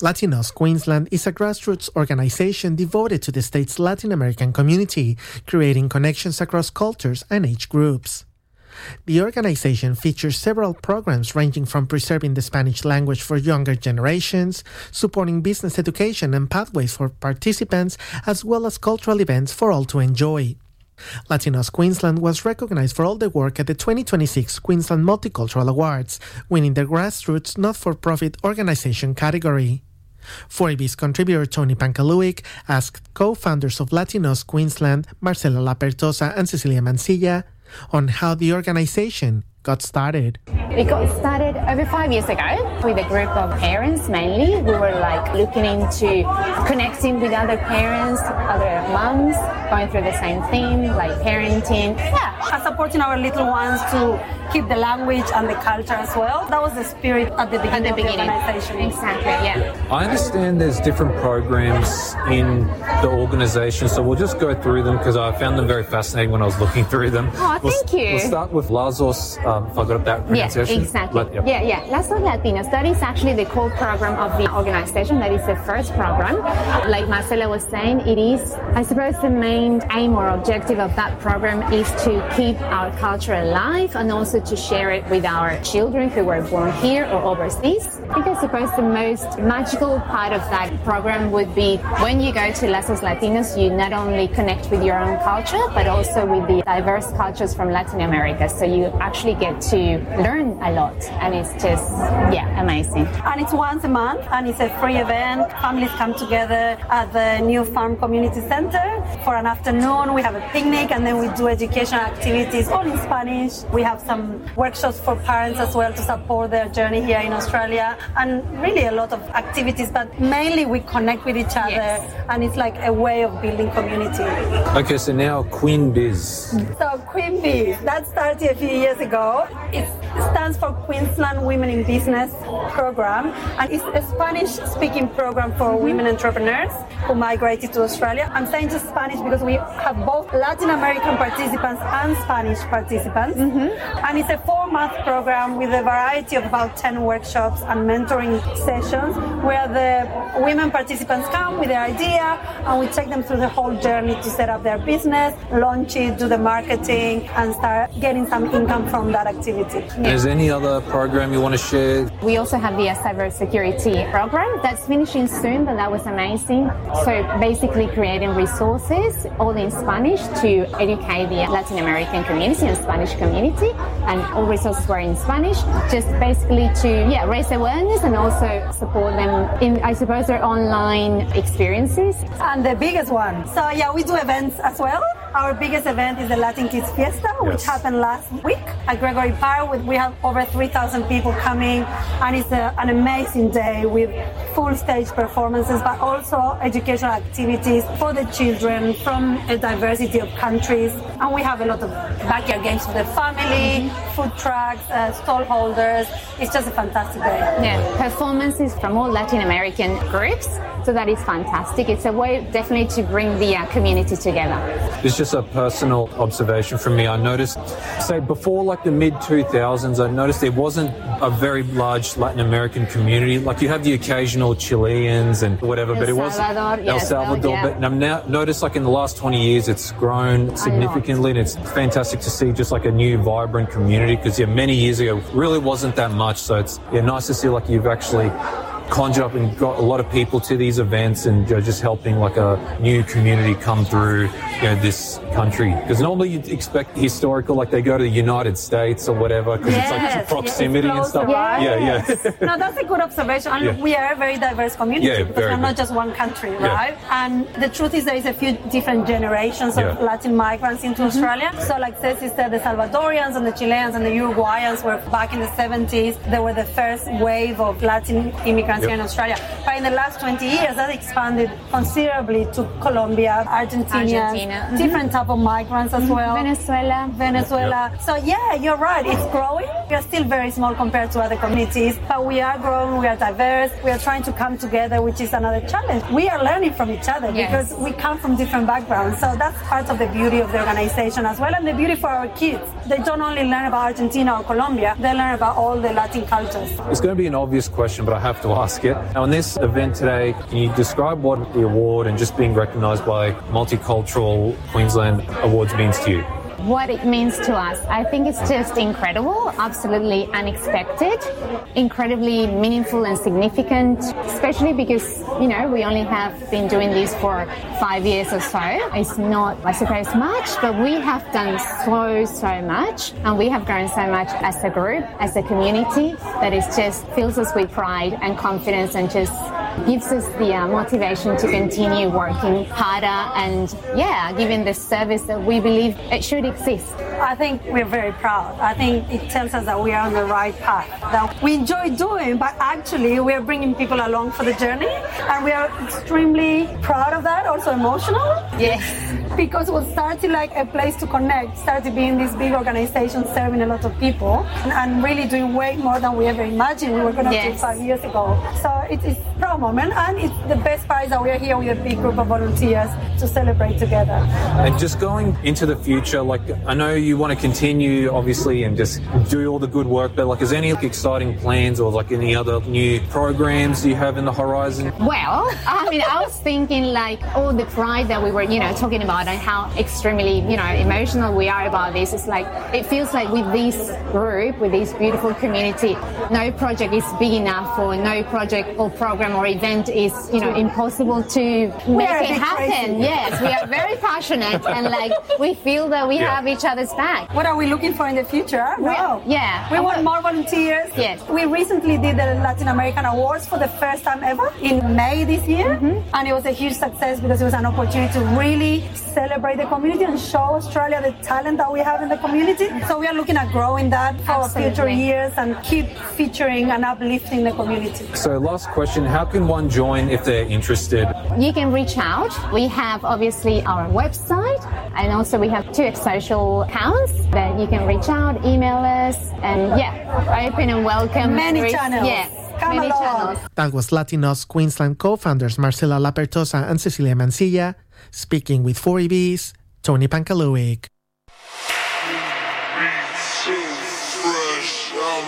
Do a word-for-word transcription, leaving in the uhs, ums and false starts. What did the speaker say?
Latinos Queensland is a grassroots organization devoted to the state's Latin American community, creating connections across cultures and age groups. The organization features several programs ranging from preserving the Spanish language for younger generations, supporting business education and pathways for participants, as well as cultural events for all to enjoy. Latinos Queensland was recognized for all the work at the twenty twenty-six Queensland Multicultural Awards, winning the Grassroots Not-for-Profit Organization category. four A B's contributor Tony Pankaluik asked co-founders of Latinos Queensland, Marcela Lapertosa and Cecilia Mancilla, on how the organization got started. It got started over five years ago with a group of parents mainly. We were like looking into connecting with other parents, other moms, going through the same thing, like parenting. Yeah, and supporting our little ones to keep the language and the culture as well. That was the spirit at the beginning, at the beginning. of the organization. Exactly, yeah. I understand there's different programs in the organization, so we'll just go through them because I found them very fascinating when I was looking through them. Oh, we'll, thank you. We'll start with Lazos, um, if I got that pronunciation. Yeah, exactly. But, yeah. yeah, yeah. Lazos Latinos, that is actually the core program of the organization. That is the first program. Like Marcela was saying, it is, I suppose, the main aim or objective of that program is to keep our culture alive and also to share it with our children who were born here or overseas. I think I suppose the most magical part of that program would be when you go to Lazos Latinos, you not only connect with your own culture, but also with the diverse cultures from Latin America. So you actually get to learn a lot, and it's just, yeah, amazing. And it's once a month, and it's a free event. Families come together at the New Farm Community Center for an afternoon. We have a picnic, and then we do educational activities, all in Spanish. We have some workshops for parents as well to support their journey here in Australia, and really a lot of activities, but mainly we connect with each other, yes. And it's like a way of building community. Okay, so now Queen Biz. So Queen Biz, that started a few years ago. It stands for Queensland Women in Business Program, and it's a Spanish-speaking program for mm-hmm. women entrepreneurs who migrated to Australia. I'm saying just Spanish because we have both Latin American participants and Spanish participants. Mm-hmm. And it's a four-month program with a variety of about ten workshops and mentoring sessions where the women participants come with their idea and we take them through the whole journey to set up their business, launch it, do the marketing, and start getting some income from that activity. Yeah. Is there any other program you want to share? We also have the cybersecurity program that's finishing soon, but that was amazing. So basically creating resources all in Spanish to educate the Latin American community and Spanish community, and all resources were in Spanish, just basically to yeah raise awareness and also support them in, I suppose, their online experiences. And the biggest one. So yeah, we do events as well. Our biggest event is the Latin Kids Fiesta, yes. which happened last week at Gregory Park. With, we have over three thousand people coming, and it's a, an amazing day with full stage performances, but also educational activities for the children from a diversity of countries. And we have a lot of backyard games for the family, mm-hmm. food trucks, uh, stall holders. It's just a fantastic day. Yeah, performances from all Latin American groups. So that is fantastic. It's a way definitely to bring the uh, community together. It's just a personal observation from me. I noticed, say, before like the mid two thousands, I noticed there wasn't a very large Latin American community. Like you have the occasional Chileans and whatever, El but it was Salvador, El yes, Salvador. well, yeah. But I've now noticed like in the last twenty years, it's grown significantly, and it's fantastic to see just like a new vibrant community, because yeah, many years ago really wasn't that much. So it's yeah, nice to see like you've actually conjured up and got a lot of people to these events, and you know, just helping like a new community come through, you know, this country. Because normally you'd expect historical, like they go to the United States or whatever, because yes, it's like it's proximity yeah, it's and stuff. Right? Yeah, yeah. No, that's a good observation. And Yeah. we are a very diverse community, Yeah, because very we're not good. just one country, Yeah. right? And the truth is there is a few different generations of Yeah. Latin migrants into Australia. So like Ceci said, the Salvadorians and the Chileans and the Uruguayans were back in the seventies. They were the first wave of Latin immigrants Yep. here in Australia. But in the last twenty years, that expanded considerably to Colombia, Argentina, Argentina. Mm-hmm. different type of migrants as Mm-hmm. well. Venezuela. Venezuela. So yeah, you're right. It's growing. We are still very small compared to other communities, but we are growing. We are diverse. We are trying to come together, which is another challenge. We are learning from each other Yes. because we come from different backgrounds. So that's part of the beauty of the organization as well, and the beauty for our kids. They don't only learn about Argentina or Colombia, they learn about all the Latin cultures. It's going to be an obvious question, but I have to ask it. Now, in this event today, can you describe what the award and just being recognised by Multicultural Queensland Awards means to you? What it means to us, I think it's just incredible, absolutely unexpected, incredibly meaningful and significant, especially because, you know, we only have been doing this for five years or so. It's not, I suppose, much, but we have done so, so much, and we have grown so much as a group, as a community, that it just fills us with pride and confidence and just gives us the uh, motivation to continue working harder and, yeah, giving the service that we believe it should exist. I think we're very proud. I think it tells us that we are on the right path, that we enjoy doing, but actually we are bringing people along for the journey, and we are extremely proud of that, also emotional. Yes. Because it started like a place to connect, started being this big organization serving a lot of people, and, and really doing way more than we ever imagined we were going to yes. do five years ago. So it is a proud moment, and it's the best part is that we are here with a big group of volunteers to celebrate together. And just going into the future, like I know you want to continue, obviously, and just do all the good work, but like, is there any like, exciting plans or like any other new programs you have in the horizon? Well, I mean, I was thinking like all the pride that we were, you know, talking about and how extremely, you know, emotional we are about this. It's like, it feels like with this group, with this beautiful community, no project is big enough, or no project or program or event is, you know, impossible to make it happen. Crazy. Yes, we are very passionate and like we feel that we yeah. have each other's back. What are we looking for in the future? No. Yeah. We want more volunteers. Yes. We recently did the Latin American Awards for the first time ever in May this year. Mm-hmm. And it was a huge success because it was an opportunity to really celebrate the community and show Australia the talent that we have in the community. So we are looking at growing that for Absolutely. future years and keep featuring and uplifting the community. So last question, how can one join if they're interested? You can reach out. We have obviously our website, and also we have two social accounts that you can reach out, email us, and yeah, open and welcome. Many Re- channels. Yeah, Come many along. channels. That was Latinos Queensland co-founders Marcela Lapertosa and Cecilia Mancilla, speaking with four E B's Tony Pankaluik.